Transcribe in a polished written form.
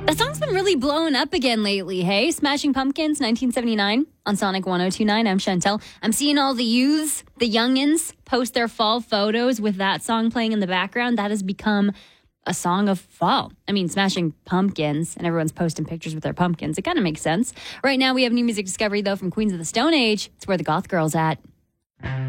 That song's been really blowing up again lately, hey? Smashing Pumpkins, 1979 on Sonic 102.9. I'm Chantel. I'm seeing all the youths, the youngins, post their fall photos with that song playing in the background. That has become a song of fall. I mean, Smashing Pumpkins, and everyone's posting pictures with their pumpkins. It kind of makes sense. Right now, we have new music discovery, though, from Queens of the Stone Age. It's where the goth girl's at.